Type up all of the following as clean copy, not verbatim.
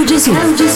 Ciao Gesù.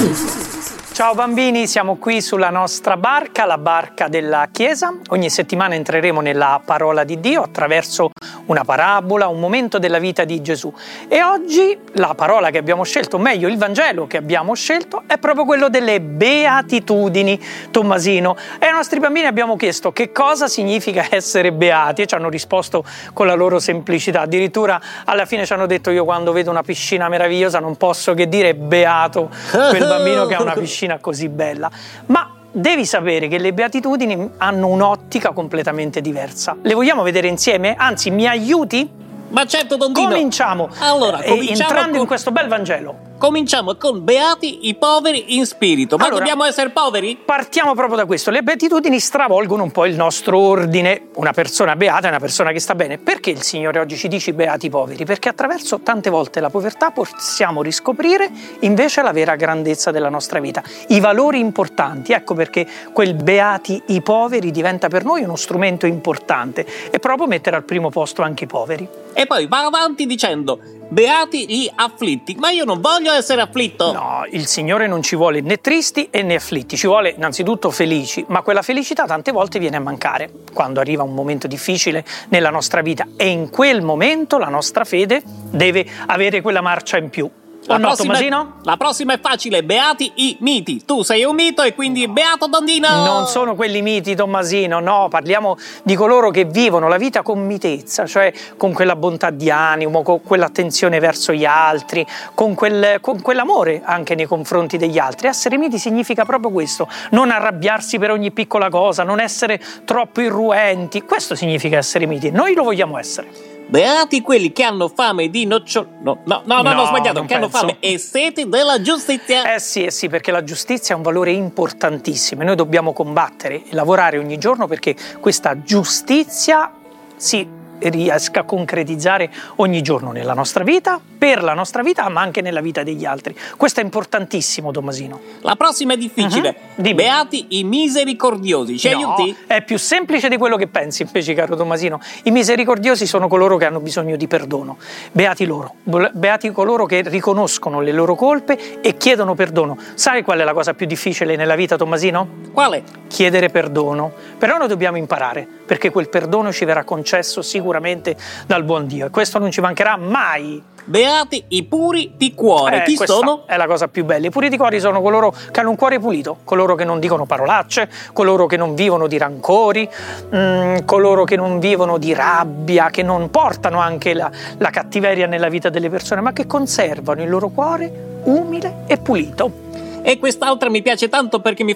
Ciao bambini, siamo qui sulla nostra barca, la barca della Chiesa. Ogni settimana entreremo nella parola di Dio attraverso una parabola, un momento della vita di Gesù. E oggi la parola che abbiamo scelto, o meglio il Vangelo che abbiamo scelto, è proprio quello delle beatitudini, Tommasino. E ai nostri bambini abbiamo chiesto che cosa significa essere beati e ci hanno risposto con la loro semplicità. Addirittura alla fine ci hanno detto: io quando vedo una piscina meravigliosa non posso che dire beato quel bambino che ha una piscina così bella. Ma devi sapere che le beatitudini hanno un'ottica completamente diversa. Le vogliamo vedere insieme? Anzi, mi aiuti? Ma certo, Don Dino. Cominciamo. Allora, entrando in questo bel Vangelo. Cominciamo con beati i poveri in spirito. Ma allora, dobbiamo essere poveri? Partiamo proprio da questo. Le beatitudini stravolgono un po' il nostro ordine. Una persona beata è una persona che sta bene. Perché il Signore oggi ci dice beati i poveri? Perché attraverso tante volte la povertà possiamo riscoprire invece la vera grandezza della nostra vita, i valori importanti. Ecco perché quel beati i poveri diventa per noi uno strumento importante e proprio mettere al primo posto anche i poveri. E poi va avanti dicendo: beati gli afflitti. Ma io non voglio essere afflitto. No, il Signore non ci vuole né tristi e né afflitti, ci vuole innanzitutto felici, ma quella felicità tante volte viene a mancare quando arriva un momento difficile nella nostra vita e in quel momento la nostra fede deve avere quella marcia in più. Tommasino? La prossima è facile: beati i miti. Tu sei un mito e quindi beato Don Dino. Non sono quelli miti, Tommasino, no, parliamo di coloro che vivono la vita con mitezza, cioè con quella bontà di animo, con quell'attenzione verso gli altri, con quell'amore anche nei confronti degli altri. Essere miti significa proprio questo: non arrabbiarsi per ogni piccola cosa, non essere troppo irruenti. Questo significa essere miti, noi lo vogliamo essere. Beati quelli che hanno fame di nocciole. No, ho sbagliato. Che hanno fame e sete della giustizia. Eh sì, perché la giustizia è un valore importantissimo e noi dobbiamo combattere e lavorare ogni giorno perché questa giustizia si riesca a concretizzare ogni giorno nella nostra vita, per la nostra vita, ma anche nella vita degli altri. Questo è importantissimo, Tommasino. La prossima è difficile. Beati i misericordiosi. Ci aiuti? È più semplice di quello che pensi, invece, caro Tommasino. I misericordiosi sono coloro che hanno bisogno di perdono. Beati loro. Beati coloro che riconoscono le loro colpe e chiedono perdono. Sai qual è la cosa più difficile nella vita, Tommasino? Quale? Chiedere perdono. Però noi dobbiamo imparare, perché quel perdono ci verrà concesso sicuramente dal buon Dio e questo non ci mancherà mai. Beati i puri di cuore. Chi sono? È la cosa più bella. I puri di cuore sono coloro che hanno un cuore pulito, coloro che non dicono parolacce, coloro che non vivono di rancori, coloro che non vivono di rabbia, che non portano anche la cattiveria nella vita delle persone, ma che conservano il loro cuore umile e pulito. E quest'altra mi piace tanto perché mi